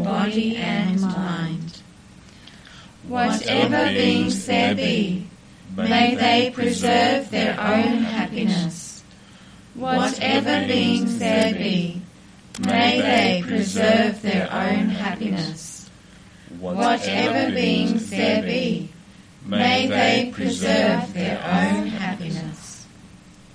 body and mind. Whatever beings there be, may they preserve their own happiness. Whatever beings there be, may they preserve their own happiness. Whatever beings there be, may they preserve their own